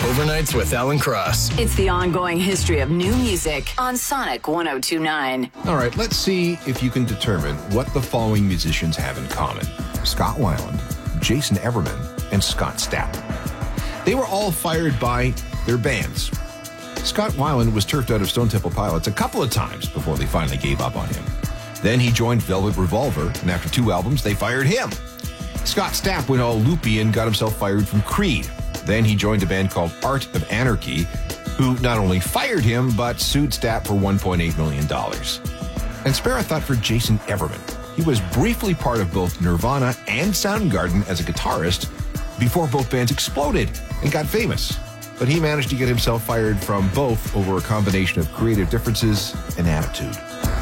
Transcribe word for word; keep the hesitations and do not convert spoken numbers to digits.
Overnights with Alan Cross. It's the ongoing history of new music on Sonic one oh two point nine. All right, let's see if you can determine what the following musicians have in common. Scott Weiland, Jason Everman, and Scott Stapp. They were all fired by their bands. Scott Weiland was turfed out of Stone Temple Pilots a couple of times before they finally gave up on him. Then he joined Velvet Revolver, and after two albums, they fired him. Scott Stapp went all loopy and got himself fired from Creed. Then he joined a band called Art of Anarchy, who not only fired him, but sued Stapp for one point eight million dollars. And spare a thought for Jason Everman. He was briefly part of both Nirvana and Soundgarden as a guitarist before both bands exploded and got famous. But he managed to get himself fired from both over a combination of creative differences and attitude.